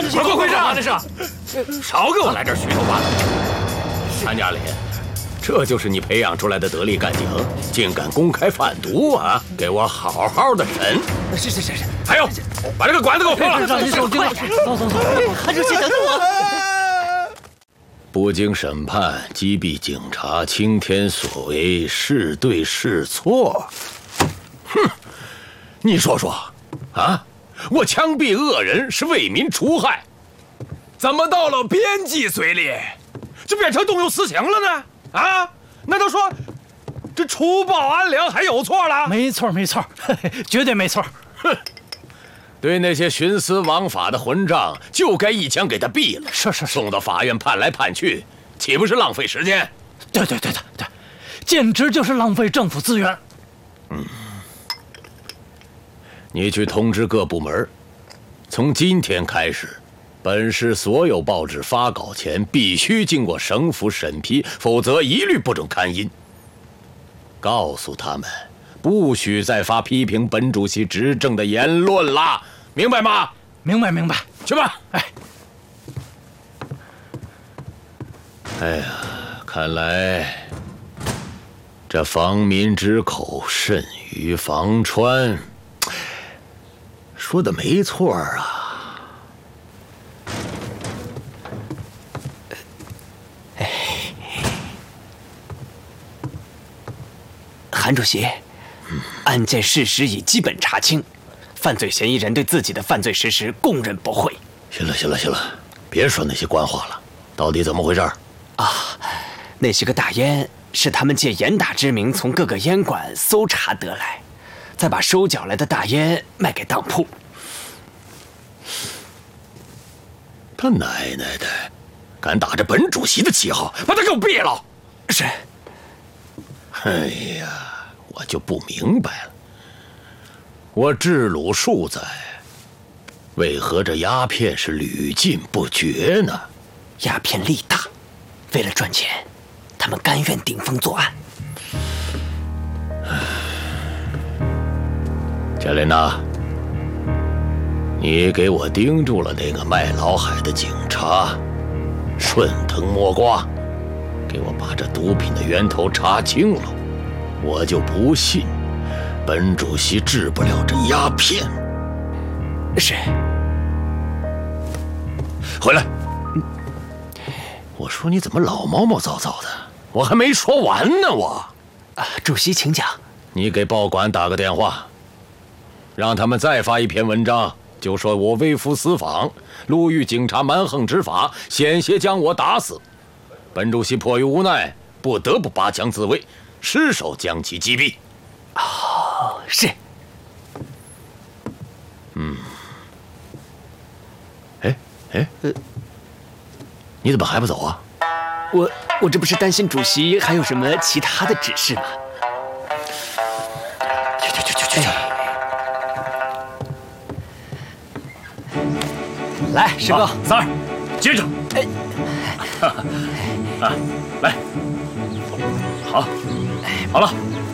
快上！这是，少给我来这儿虚头巴脑！潘家林，这就是你培养出来的得力干警，竟敢公开贩毒啊！给我好好的审！ 是。 还有，把这个管子给我放了！ 让您手快点，走，韩主席等等我。 不经审判击毙警察，青天所为是对是错？哼！你说说，啊？我枪毙恶人是为民除害，怎么到了编辑嘴里，就变成动用私刑了呢？啊？难道说这除暴安良还有错了？ 没错，绝对没错。 哼！对那些徇私枉法的混账，就该一枪给他毙了。 是， 送到法院判来判去，岂不是浪费时间？ 对，简直就是浪费政府资源。 你去通知各部门，从今天开始，本市所有报纸发稿前必须经过省府审批，否则一律不准刊印。告诉他们，不许再发批评本主席执政的言论啦，明白吗？ 明白。 去吧。哎呀，看来这防民之口，甚于防川。说的没错啊！ 韩主席，案件事实已基本查清，犯罪嫌疑人对自己的犯罪事实供认不讳。 行了，别说那些官话了，到底怎么回事？ 那些个大烟是他们借严打之名从各个烟馆搜查得来，再把收缴来的大烟卖给当铺。 他奶奶的，敢打着本主席的旗号，把他给我毙了！ 是。 哎呀，我就不明白了，我治鲁数载，为何这鸦片是屡禁不绝呢？ 鸦片利大，为了赚钱，他们甘愿顶风作案。 贾莲娜，你给我盯住了那个卖老海的警察，顺藤摸瓜，给我把这毒品的源头查清了，我就不信本主席治不了这鸦片。 是。 回来。我说你怎么老毛毛躁躁的？我还没说完呢， 主席请讲。 你给报馆打个电话，让他们再发一篇文章，就说我微服私访，路遇警察蛮横执法，险些将我打死。本主席迫于无奈，不得不拔枪自卫，失手将其击毙。 是。 你怎么还不走啊？ 我这不是担心主席还有什么其他的指示吗？去。来，师哥， 三儿，接着。来，好了。